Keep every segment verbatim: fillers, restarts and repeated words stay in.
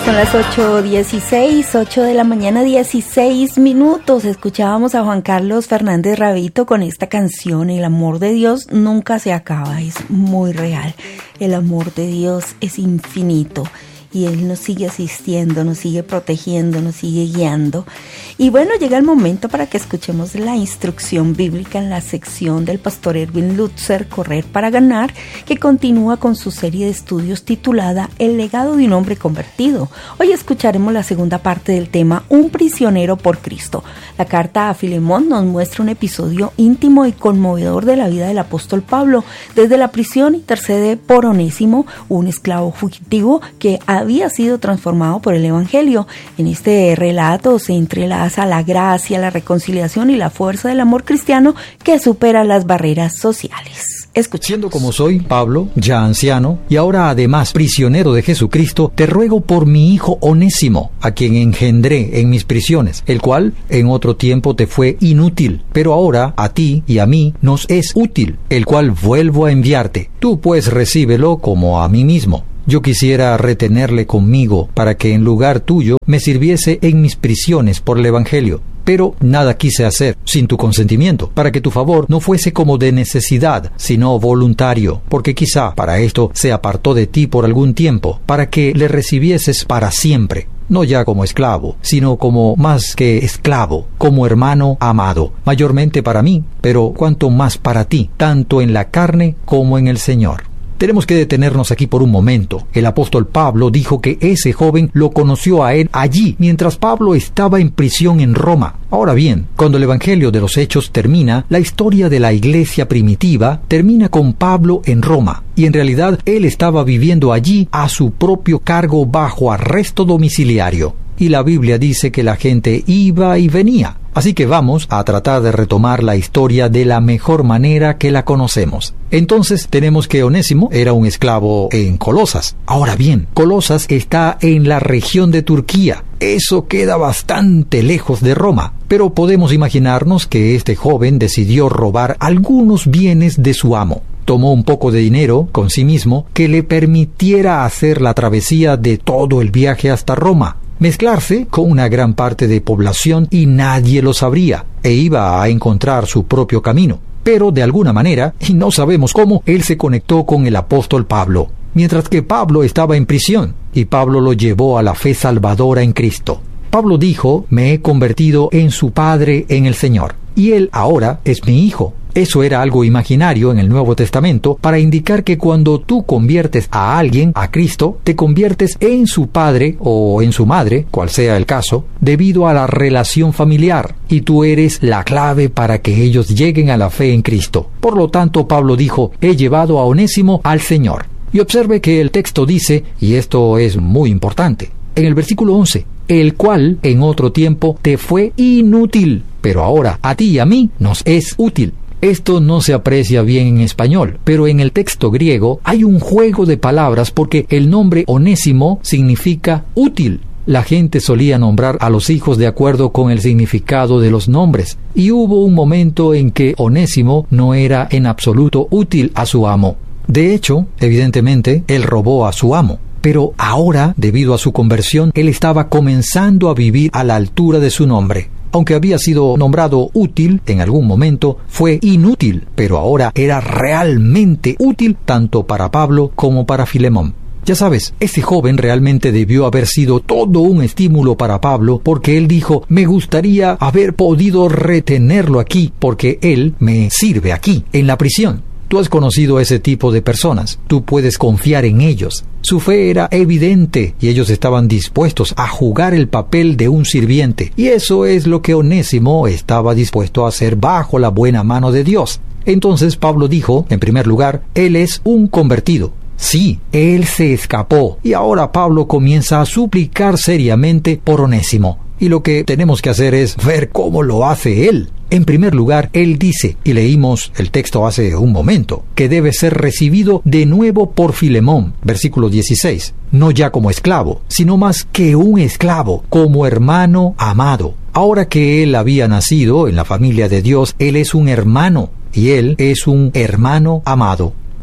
Son las ocho dieciséis, ocho de la mañana, dieciséis minutos. Escuchábamos a Juan Carlos Fernández Rabito con esta canción, El amor de Dios nunca se acaba, es muy real. El amor de Dios es infinito y Él nos sigue asistiendo, nos sigue protegiendo, nos sigue guiando. Y bueno, llega el momento para que escuchemos la instrucción bíblica en la sección del pastor Erwin Lutzer, Correr para Ganar, que continúa con su serie de estudios titulada El legado de un hombre convertido. Hoy escucharemos la segunda parte del tema Un prisionero por Cristo. La carta a Filemón nos muestra un episodio íntimo y conmovedor de la vida del apóstol Pablo. Desde la prisión intercede por Onésimo, un esclavo fugitivo que había sido transformado por el Evangelio. En este relato se entrelaza la gracia, la reconciliación y la fuerza del amor cristiano que supera las barreras sociales. Escuchemos. Siendo como soy, Pablo, ya anciano, y ahora además prisionero de Jesucristo, te ruego por mi hijo Onésimo, a quien engendré en mis prisiones, el cual en otro tiempo te fue inútil, pero ahora a ti y a mí nos es útil, el cual vuelvo a enviarte. Tú pues recíbelo como a mí mismo. Yo quisiera retenerle conmigo para que en lugar tuyo me sirviese en mis prisiones por el Evangelio. Pero nada quise hacer sin tu consentimiento, para que tu favor no fuese como de necesidad, sino voluntario, porque quizá para esto se apartó de ti por algún tiempo, para que le recibieses para siempre, no ya como esclavo, sino como más que esclavo, como hermano amado, mayormente para mí, pero cuanto más para ti, tanto en la carne como en el Señor. Tenemos que detenernos aquí por un momento. El apóstol Pablo dijo que ese joven lo conoció a él allí, mientras Pablo estaba en prisión en Roma. Ahora bien, cuando el Evangelio de los Hechos termina, la historia de la iglesia primitiva termina con Pablo en Roma. Y en realidad, él estaba viviendo allí a su propio cargo bajo arresto domiciliario. Y la Biblia dice que la gente iba y venía. Así que vamos a tratar de retomar la historia de la mejor manera que la conocemos. Entonces tenemos que Onésimo era un esclavo en Colosas. Ahora bien, Colosas está en la región de Turquía. Eso queda bastante lejos de Roma. Pero podemos imaginarnos que este joven decidió robar algunos bienes de su amo. Tomó un poco de dinero con sí mismo que le permitiera hacer la travesía de todo el viaje hasta Roma, mezclarse con una gran parte de población y nadie lo sabría, e iba a encontrar su propio camino. Pero de alguna manera, y no sabemos cómo, él se conectó con el apóstol Pablo, mientras que Pablo estaba en prisión, y Pablo lo llevó a la fe salvadora en Cristo. Pablo dijo, me he convertido en su padre en el Señor, y él ahora es mi hijo. Eso era algo imaginario en el Nuevo Testamento para indicar que cuando tú conviertes a alguien a Cristo, te conviertes en su padre o en su madre, cual sea el caso, debido a la relación familiar, y tú eres la clave para que ellos lleguen a la fe en Cristo. Por lo tanto, Pablo dijo, he llevado a Onésimo al Señor. Y observe que el texto dice, y esto es muy importante, en el versículo once, el cual en otro tiempo te fue inútil, pero ahora a ti y a mí nos es útil. Esto no se aprecia bien en español, pero en el texto griego hay un juego de palabras porque el nombre Onésimo significa útil. La gente solía nombrar a los hijos de acuerdo con el significado de los nombres, y hubo un momento en que Onésimo no era en absoluto útil a su amo. De hecho, evidentemente, él robó a su amo. Pero ahora, debido a su conversión, él estaba comenzando a vivir a la altura de su nombre. Aunque había sido nombrado útil en algún momento, fue inútil, pero ahora era realmente útil tanto para Pablo como para Filemón. Ya sabes, este joven realmente debió haber sido todo un estímulo para Pablo, porque él dijo, me gustaría haber podido retenerlo aquí, porque él me sirve aquí, en la prisión. Tú has conocido a ese tipo de personas. Tú puedes confiar en ellos. Su fe era evidente y ellos estaban dispuestos a jugar el papel de un sirviente. Y eso es lo que Onésimo estaba dispuesto a hacer bajo la buena mano de Dios. Entonces Pablo dijo, en primer lugar, él es un convertido. Sí, él se escapó. Y ahora Pablo comienza a suplicar seriamente por Onésimo. Y lo que tenemos que hacer es ver cómo lo hace él. En primer lugar, él dice, y leímos el texto hace un momento, que debe ser recibido de nuevo por Filemón, versículo dieciséis, no ya como esclavo, sino más que un esclavo, como hermano amado. Ahora que él había nacido en la familia de Dios, él es un hermano, y él es un hermano amado.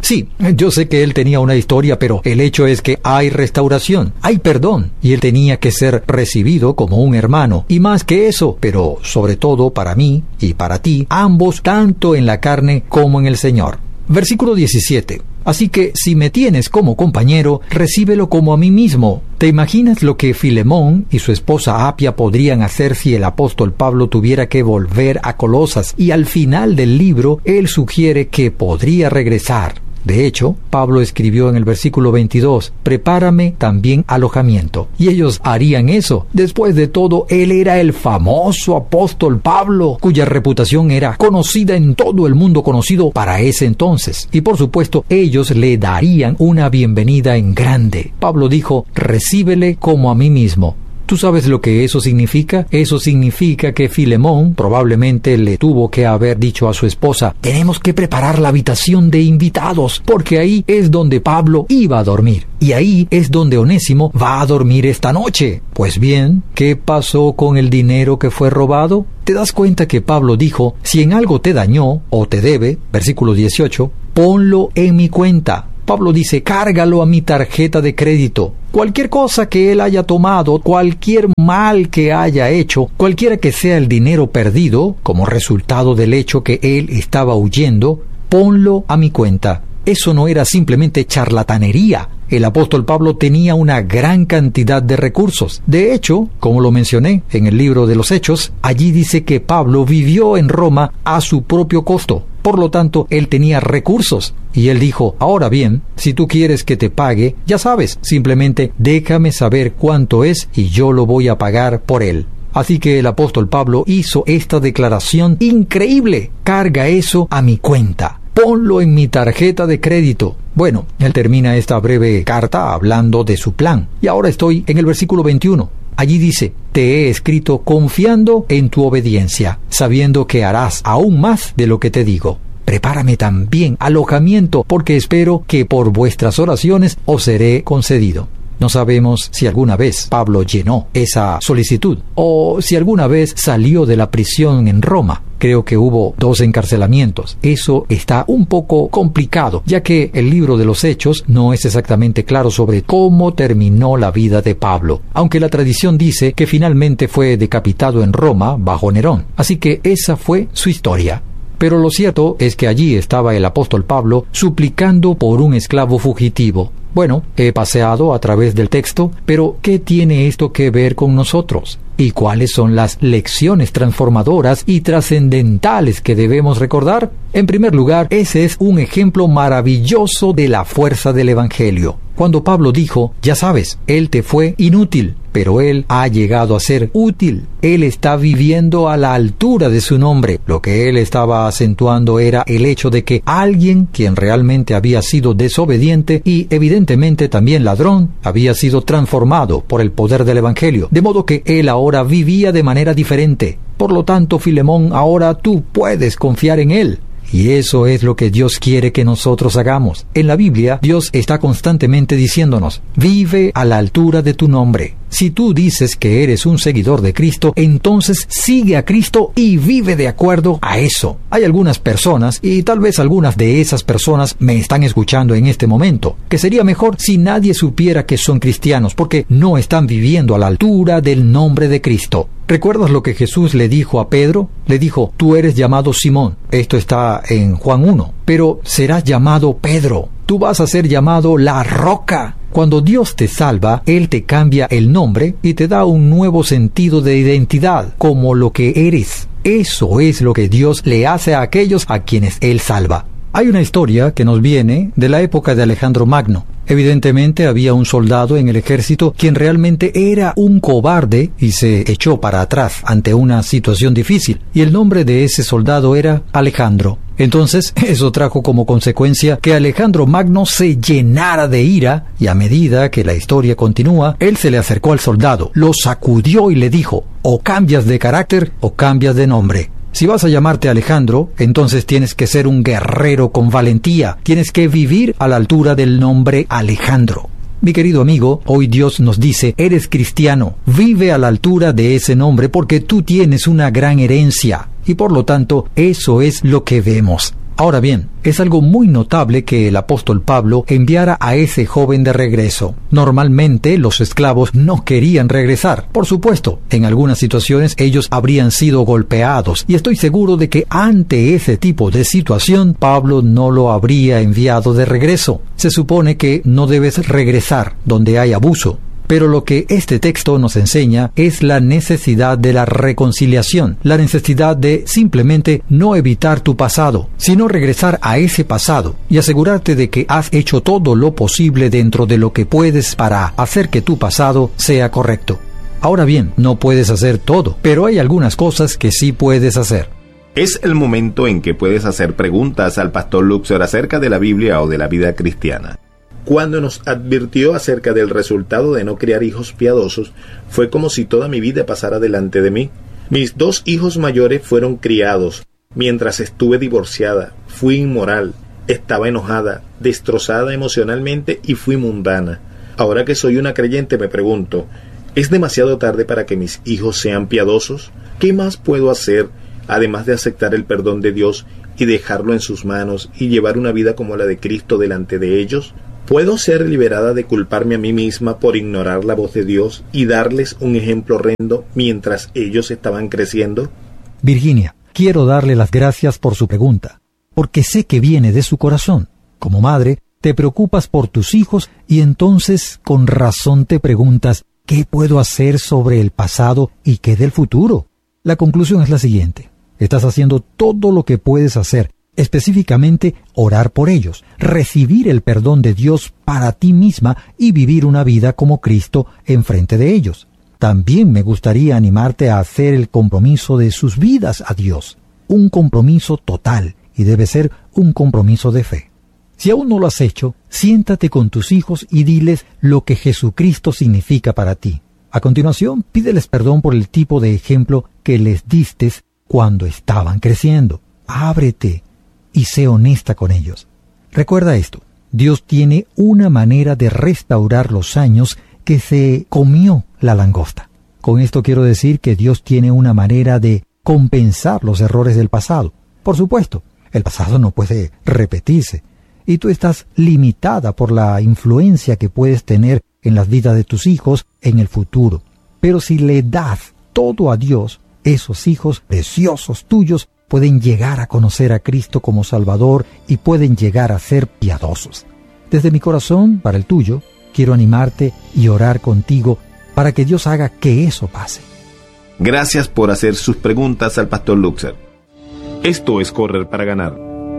Sí, yo sé que él tenía una historia, pero el hecho es que hay restauración, hay perdón, y él tenía que ser recibido como un hermano. Y más que eso, pero sobre todo para mí y para ti, ambos tanto en la carne como en el Señor. Versículo diecisiete. Así que si me tienes como compañero, recíbelo como a mí mismo. ¿Te imaginas lo que Filemón y su esposa Apia podrían hacer si el apóstol Pablo tuviera que volver a Colosas? Y al final del libro, él sugiere que podría regresar. De hecho, Pablo escribió en el versículo veintidós, prepárame también alojamiento. Y ellos harían eso. Después de todo, él era el famoso apóstol Pablo, cuya reputación era conocida en todo el mundo conocido para ese entonces. Y por supuesto, ellos le darían una bienvenida en grande. Pablo dijo, recíbele como a mí mismo. ¿Tú sabes lo que eso significa? Eso significa que Filemón probablemente le tuvo que haber dicho a su esposa, tenemos que preparar la habitación de invitados, porque ahí es donde Pablo iba a dormir. Y ahí es donde Onésimo va a dormir esta noche. Pues bien, ¿qué pasó con el dinero que fue robado? ¿Te das cuenta que Pablo dijo, si en algo te dañó o te debe, versículo dieciocho, ponlo en mi cuenta? Pablo dice, cárgalo a mi tarjeta de crédito. Cualquier cosa que él haya tomado, cualquier mal que haya hecho, cualquiera que sea el dinero perdido, como resultado del hecho que él estaba huyendo, ponlo a mi cuenta. Eso no era simplemente charlatanería. El apóstol Pablo tenía una gran cantidad de recursos. De hecho, como lo mencioné en el libro de los Hechos, allí dice que Pablo vivió en Roma a su propio costo. Por lo tanto, él tenía recursos. Y él dijo, ahora bien, si tú quieres que te pague, ya sabes, simplemente déjame saber cuánto es y yo lo voy a pagar por él. Así que el apóstol Pablo hizo esta declaración increíble. Carga eso a mi cuenta. Ponlo en mi tarjeta de crédito. Bueno, él termina esta breve carta hablando de su plan. Y ahora estoy en el versículo veintiuno. Allí dice, te he escrito confiando en tu obediencia, sabiendo que harás aún más de lo que te digo. Prepárame también alojamiento, porque espero que por vuestras oraciones os seré concedido. No sabemos si alguna vez Pablo llenó esa solicitud o si alguna vez salió de la prisión en Roma. Creo que hubo dos encarcelamientos. Eso está un poco complicado, ya que el libro de los Hechos no es exactamente claro sobre cómo terminó la vida de Pablo, aunque la tradición dice que finalmente fue decapitado en Roma bajo Nerón. Así que esa fue su historia. Pero lo cierto es que allí estaba el apóstol Pablo suplicando por un esclavo fugitivo. Bueno, he paseado a través del texto, pero ¿qué tiene esto que ver con nosotros? ¿Y cuáles son las lecciones transformadoras y trascendentales que debemos recordar? En primer lugar, ese es un ejemplo maravilloso de la fuerza del Evangelio. Cuando Pablo dijo, ya sabes, él te fue inútil, pero él ha llegado a ser útil. Él está viviendo a la altura de su nombre. Lo que él estaba acentuando era el hecho de que alguien quien realmente había sido desobediente y evidentemente también ladrón, había sido transformado por el poder del Evangelio, de modo que él ahora vivía de manera diferente. Por lo tanto, Filemón, ahora tú puedes confiar en él. Y eso es lo que Dios quiere que nosotros hagamos. En la Biblia, Dios está constantemente diciéndonos, vive a la altura de tu nombre. Si tú dices que eres un seguidor de Cristo, entonces sigue a Cristo y vive de acuerdo a eso. Hay algunas personas, y tal vez algunas de esas personas me están escuchando en este momento, que sería mejor si nadie supiera que son cristianos, porque no están viviendo a la altura del nombre de Cristo. ¿Recuerdas lo que Jesús le dijo a Pedro? Le dijo, tú eres llamado Simón. Esto está en Juan uno. Pero serás llamado Pedro. Tú vas a ser llamado la roca. Cuando Dios te salva, Él te cambia el nombre y te da un nuevo sentido de identidad, como lo que eres. Eso es lo que Dios le hace a aquellos a quienes Él salva. Hay una historia que nos viene de la época de Alejandro Magno. Evidentemente había un soldado en el ejército quien realmente era un cobarde y se echó para atrás ante una situación difícil. Y el nombre de ese soldado era Alejandro. Entonces, eso trajo como consecuencia que Alejandro Magno se llenara de ira, y a medida que la historia continúa, él se le acercó al soldado, lo sacudió y le dijo, o cambias de carácter o cambias de nombre. Si vas a llamarte Alejandro, entonces tienes que ser un guerrero con valentía, tienes que vivir a la altura del nombre Alejandro. Mi querido amigo, hoy Dios nos dice, eres cristiano, vive a la altura de ese nombre porque tú tienes una gran herencia. Y por lo tanto, eso es lo que vemos. Ahora bien, es algo muy notable que el apóstol Pablo enviara a ese joven de regreso. Normalmente los esclavos no querían regresar. Por supuesto, en algunas situaciones ellos habrían sido golpeados, y estoy seguro de que ante ese tipo de situación, Pablo no lo habría enviado de regreso. Se supone que no debes regresar donde hay abuso. Pero lo que este texto nos enseña es la necesidad de la reconciliación, la necesidad de simplemente no evitar tu pasado, sino regresar a ese pasado y asegurarte de que has hecho todo lo posible dentro de lo que puedes para hacer que tu pasado sea correcto. Ahora bien, no puedes hacer todo, pero hay algunas cosas que sí puedes hacer. Es el momento en que puedes hacer preguntas al pastor Luxer acerca de la Biblia o de la vida cristiana. Cuando nos advirtió acerca del resultado de no criar hijos piadosos, fue como si toda mi vida pasara delante de mí. Mis dos hijos mayores fueron criados. Mientras estuve divorciada, fui inmoral, estaba enojada, destrozada emocionalmente y fui mundana. Ahora que soy una creyente me pregunto, ¿es demasiado tarde para que mis hijos sean piadosos? ¿Qué más puedo hacer, además de aceptar el perdón de Dios y dejarlo en sus manos y llevar una vida como la de Cristo delante de ellos? ¿Puedo ser liberada de culparme a mí misma por ignorar la voz de Dios y darles un ejemplo horrendo mientras ellos estaban creciendo? Virginia, quiero darle las gracias por su pregunta, porque sé que viene de su corazón. Como madre, te preocupas por tus hijos y entonces con razón te preguntas, ¿qué puedo hacer sobre el pasado y qué del futuro? La conclusión es la siguiente. Estás haciendo todo lo que puedes hacer, específicamente orar por ellos, recibir el perdón de Dios para ti misma y vivir una vida como Cristo enfrente de ellos. También me gustaría animarte a hacer el compromiso de sus vidas a Dios, un compromiso total, y debe ser un compromiso de fe. Si aún no lo has hecho, siéntate con tus hijos y diles lo que Jesucristo significa para ti. A continuación, pídeles perdón por el tipo de ejemplo que les diste cuando estaban creciendo. Ábrete y sé honesta con ellos. Recuerda esto, Dios tiene una manera de restaurar los años que se comió la langosta. Con esto quiero decir que Dios tiene una manera de compensar los errores del pasado. Por supuesto, el pasado no puede repetirse, y tú estás limitada por la influencia que puedes tener en las vidas de tus hijos en el futuro. Pero si le das todo a Dios, esos hijos preciosos tuyos pueden llegar a conocer a Cristo como Salvador y pueden llegar a ser piadosos. Desde mi corazón, para el tuyo, quiero animarte y orar contigo para que Dios haga que eso pase. Gracias por hacer sus preguntas al pastor Luxer. Esto es Correr para Ganar.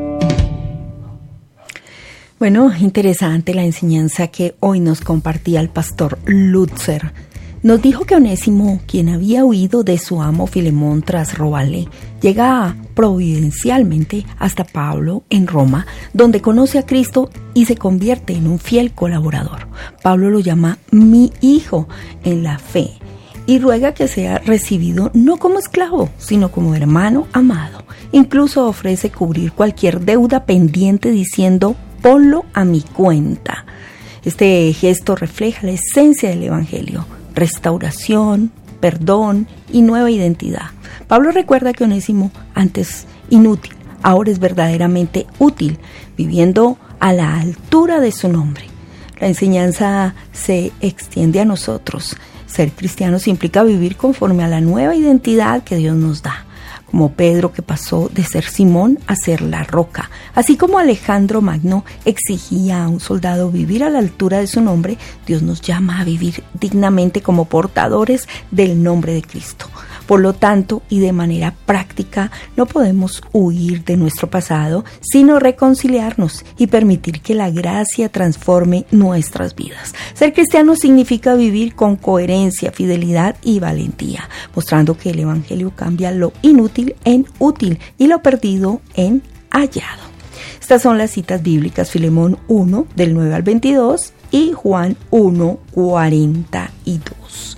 Bueno, interesante la enseñanza que hoy nos compartía el pastor Luxer. Nos dijo que Onésimo, quien había huido de su amo Filemón tras robarle, llega providencialmente hasta Pablo en Roma, donde conoce a Cristo y se convierte en un fiel colaborador. Pablo lo llama mi hijo en la fe y ruega que sea recibido no como esclavo, sino como hermano amado. Incluso ofrece cubrir cualquier deuda pendiente diciendo, ponlo a mi cuenta. Este gesto refleja la esencia del Evangelio. Restauración, perdón y nueva identidad. Pablo recuerda que Onésimo, antes inútil, ahora es verdaderamente útil, viviendo a la altura de su nombre. La enseñanza se extiende a nosotros. Ser cristianos implica vivir conforme a la nueva identidad que Dios nos da, como Pedro, que pasó de ser Simón a ser la roca. Así como Alejandro Magno exigía a un soldado vivir a la altura de su nombre, Dios nos llama a vivir dignamente como portadores del nombre de Cristo. Por lo tanto, y de manera práctica, no podemos huir de nuestro pasado, sino reconciliarnos y permitir que la gracia transforme nuestras vidas. Ser cristiano significa vivir con coherencia, fidelidad y valentía, mostrando que el Evangelio cambia lo inútil en útil y lo perdido en hallado. Estas son las citas bíblicas: Filemón uno, del nueve al veintidós, y Juan uno, cuarenta y dos.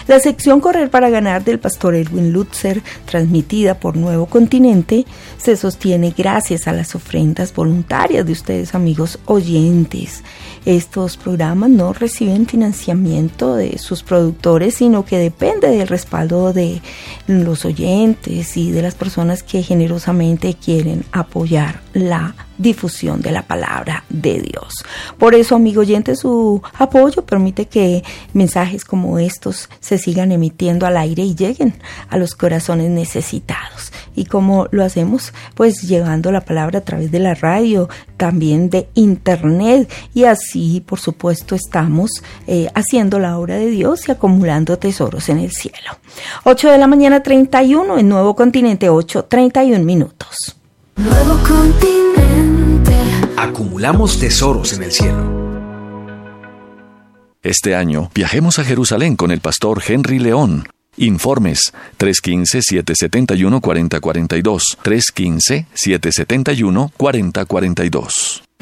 La sección Correr para Ganar del pastor Erwin Lutzer, transmitida por Nuevo Continente, se sostiene gracias a las ofrendas voluntarias de ustedes, amigos oyentes. Estos programas no reciben financiamiento de sus productores, sino que depende del respaldo de los oyentes y de las personas que generosamente quieren apoyar la difusión de la palabra de Dios. Por eso, amigo oyente, su apoyo permite que mensajes como estos se sigan emitiendo al aire y lleguen a los corazones necesitados. ¿Y cómo lo hacemos? Pues llevando la palabra a través de la radio, también de internet, y así, por supuesto, estamos eh, haciendo la obra de Dios y acumulando tesoros en el cielo. ocho de la mañana treinta y uno en Nuevo Continente, ocho treinta y un minutos. Nuevo Continente. Acumulamos tesoros en el cielo. Este año viajemos a Jerusalén con el pastor Henry León. Informes tres uno cinco, siete siete uno, cuatro cero cuatro dos, tres uno cinco, siete siete uno, cuatro cero cuatro dos.